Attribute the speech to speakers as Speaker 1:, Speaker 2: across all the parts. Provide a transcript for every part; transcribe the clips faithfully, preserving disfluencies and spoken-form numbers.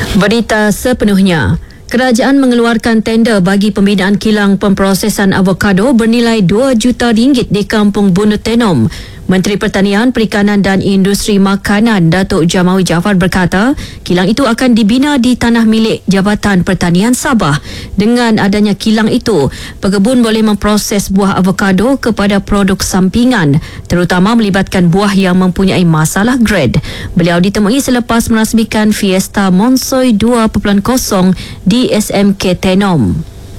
Speaker 1: Berita sepenuhnya. Kerajaan mengeluarkan tender bagi pembinaan kilang pemprosesan avokado bernilai dua juta ringgit di Kampung Bunut Tenom. Menteri Pertanian, Perikanan dan Industri Makanan Datuk Jamawi Jaafar berkata, kilang itu akan dibina di tanah milik Jabatan Pertanian Sabah. Dengan adanya kilang itu, pekebun boleh memproses buah avokado kepada produk sampingan, terutama melibatkan buah yang mempunyai masalah grade. Beliau ditemui selepas merasmikan Fiesta Monsoy dua titik kosong di S M K Tenom.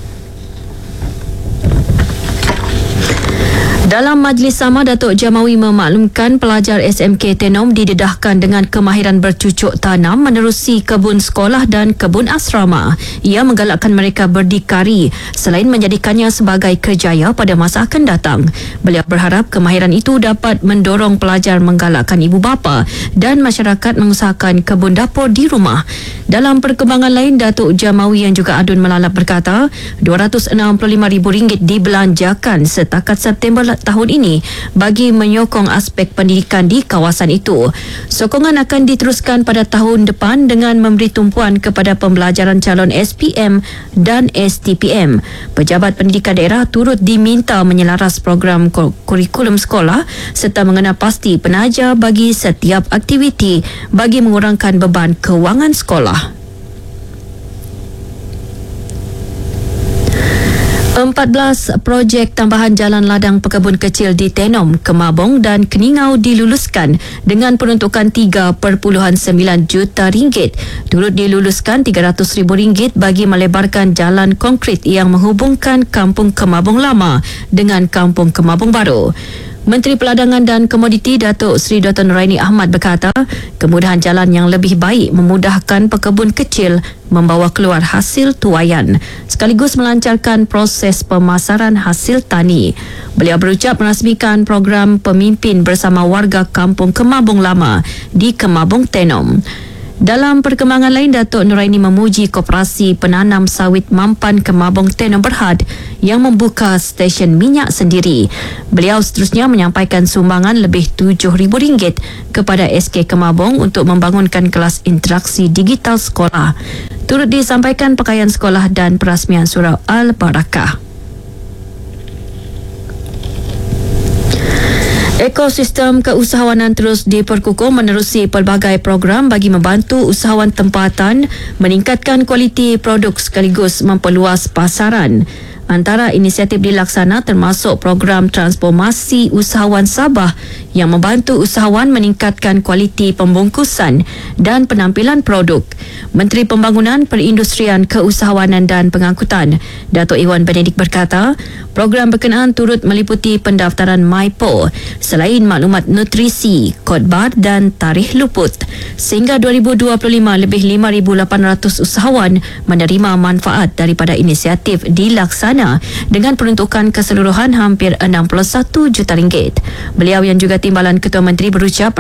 Speaker 1: Dalam majlis sama, Datuk Jamawi memaklumkan pelajar S M K Tenom didedahkan dengan kemahiran bercucuk tanam menerusi kebun sekolah dan kebun asrama. Ia menggalakkan mereka berdikari selain menjadikannya sebagai kerjaya pada masa akan datang. Beliau berharap kemahiran itu dapat mendorong pelajar menggalakkan ibu bapa dan masyarakat mengusahakan kebun dapur di rumah. Dalam perkembangan lain, Datuk Jamawi yang juga adun melalap berkata, dua ratus enam puluh lima ribu ringgit dibelanjakan setakat September tahun ini bagi menyokong aspek pendidikan di kawasan itu. Sokongan akan diteruskan pada tahun depan dengan memberi tumpuan kepada pembelajaran calon S P M dan S T P M. Pejabat pendidikan daerah turut diminta menyelaras program kurikulum sekolah serta mengenal pasti penaja bagi setiap aktiviti bagi mengurangkan beban kewangan sekolah. empat belas projek tambahan jalan ladang pekebun kecil di Tenom, Kemabong dan Keningau diluluskan dengan peruntukan tiga perpuluhan sembilan juta ringgit. Turut diluluskan tiga ratus ribu ringgit bagi melebarkan jalan konkrit yang menghubungkan Kampung Kemabong Lama dengan Kampung Kemabong Baru. Menteri Peladangan dan Komoditi Datuk Seri Doktor Nuraini Ahmad berkata, kemudahan jalan yang lebih baik memudahkan pekebun kecil membawa keluar hasil tuaian sekaligus melancarkan proses pemasaran hasil tani. Beliau berucap merasmikan program pemimpin bersama warga Kampung Kemabong Lama di Kemabong Tenom. Dalam perkembangan lain, Datuk Nuraini memuji koperasi penanam sawit Mampan Kemabong Tenom Berhad yang membuka stesen minyak sendiri. Beliau seterusnya menyampaikan sumbangan lebih tujuh ribu ringgit kepada S K Kemabong untuk membangunkan kelas interaksi digital sekolah. Turut disampaikan pakaian sekolah dan perasmian surau Al-Barakah. Ekosistem keusahawanan terus diperkukuh menerusi pelbagai program bagi membantu usahawan tempatan meningkatkan kualiti produk sekaligus memperluas pasaran. Antara inisiatif dilaksana termasuk program transformasi usahawan Sabah yang membantu usahawan meningkatkan kualiti pembungkusan dan penampilan produk. Menteri Pembangunan, Perindustrian, Keusahawanan dan Pengangkutan, Datuk Iwan Benedik berkata, program berkenaan turut meliputi pendaftaran MyPo selain maklumat nutrisi, kod bar dan tarikh luput. Sehingga dua ribu dua puluh lima, lebih lima ribu lapan ratus usahawan menerima manfaat daripada inisiatif dilaksana dengan peruntukan keseluruhan hampir enam puluh satu juta ringgit. Beliau yang juga Timbalan Ketua Menteri berucap